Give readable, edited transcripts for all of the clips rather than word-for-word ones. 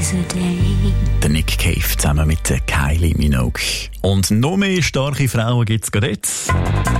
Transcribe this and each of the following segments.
Der Nick Cave zusammen mit der Kylie Minogue. Und noch mehr starke Frauen gibt es gerade jetzt.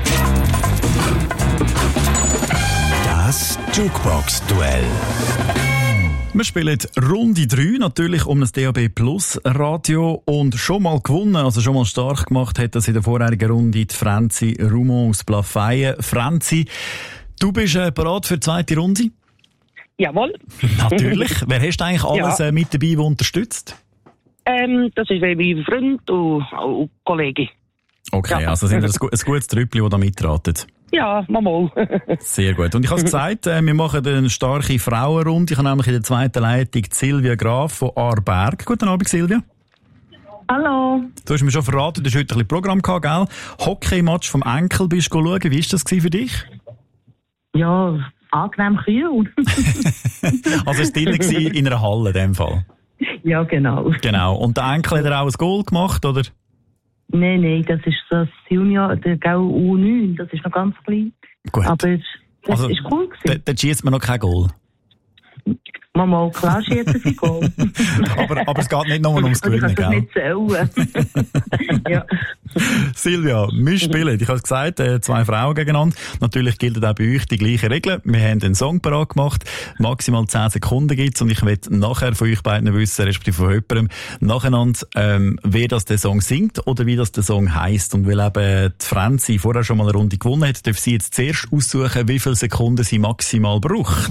Das Jukebox-Duell. Wir spielen Runde 3, natürlich um das DAB Plus Radio und schon mal gewonnen, also schon mal stark gemacht hat das in der vorherigen Runde die Franzi Rumon aus Plafeyen. Franzi, du bist bereit für die zweite Runde? Jawohl. Natürlich. Wer hast du eigentlich alles mit dabei, der unterstützt? Das ist mein Freund und Kollege. Okay, also sind das ein gutes Trüppli, das da mitratet? Ja, mal. Sehr gut. Und ich habe es gesagt, wir machen eine starke Frauenrunde. Ich habe nämlich in der zweiten Leitung Silvia Graf von Aarberg. Guten Abend, Silvia. Hallo. Du hast mir schon verraten, du hast heute ein bisschen Programm gehabt, gell? Hockey-Match vom Enkel bist du schauen. Wie war das für dich? Ja, angenehm kühl. Also es war drinnen in einer Halle in dem Fall? Ja, genau. Genau. Und der Enkel hat er auch ein Goal gemacht, oder? Nein, das ist das Junior, der U9, das ist noch ganz klein. Gut. Aber das ist cool gewesen. Dann schießt man noch kein Goal. Mama, klar schießt ein Goal. aber es geht nicht nur ums Gewinnen, gell? Ich kann das nicht zählen. Ja. Silvia, wir spielen. Ich habe es gesagt, 2 Frauen gegeneinander. Natürlich gilt auch bei euch die gleichen Regeln. Wir haben einen Song parat gemacht. Maximal 10 Sekunden gibt's und ich will nachher von euch beiden wissen, respektive von jemandem, nacheinander, wer das der Song singt oder wie das der Song heisst. Und weil eben die Franzi vorher schon mal eine Runde gewonnen hat, darf sie jetzt zuerst aussuchen, wie viele Sekunden sie maximal braucht.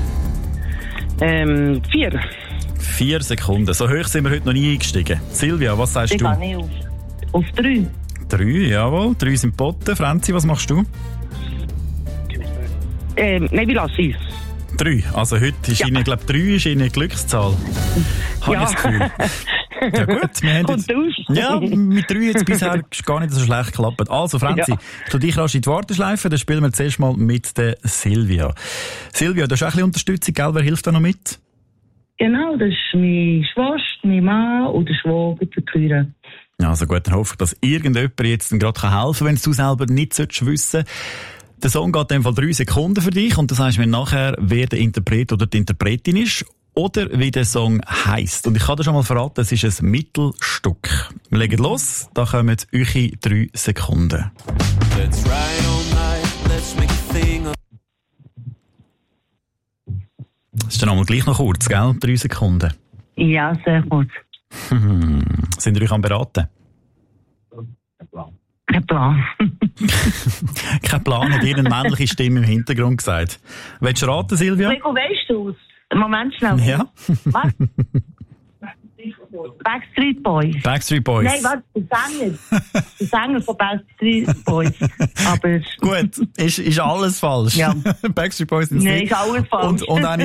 4. 4 Sekunden. So hoch sind wir heute noch nie eingestiegen. Silvia, was sagst Ich du? gehe nicht auf 3. 3, jawohl. 3 sind Potten. Franzi, was machst du? Nein, wie lasse ich es? 3. Also heute ist Ihnen, glaube ich, 3 ist Ihnen eine Glückszahl. Habe ich das Gefühl. Ja gut, wir haben jetzt, ja, mit 3 jetzt bisher gar nicht so schlecht geklappt. Also Franzi, ich tue dich rasch in die Warteschleife, dann spielen wir zuerst mal mit der Silvia. Silvia, du hast auch ein bisschen Unterstützung, gell? Wer hilft da noch mit? Genau, das ist meine Schwester, mein Mann und der Schwager, der Küre. Also gut, dann hoffe ich, dass irgendjemand jetzt gerade helfen kann, wenn du selber nicht wissen solltest. Der Song geht in dem Fall 3 Sekunden für dich und das heißt mir nachher, wer der Interpret oder die Interpretin ist oder wie der Song heisst. Und ich kann dir schon mal verraten, es ist ein Mittelstück. Wir legen los, da kommen eure 3 Sekunden. Let's ride all night, let's make a thing of. Das ist dann einmal gleich noch kurz, gell? 3 Sekunden. Ja, sehr gut. Sind ihr euch am Beraten? Kein Plan. Kein Plan, hat ihre männliche Stimme im Hintergrund gesagt. Willst du raten, Silvia? Wo weißt du es? Moment schnell. Ja. Was? Backstreet Boys. Backstreet Boys. Nein, was? Der Sänger von Backstreet Boys. Aber gut, ist alles falsch. Ja. Backstreet Boys sind Nein, ist alles falsch. Und eine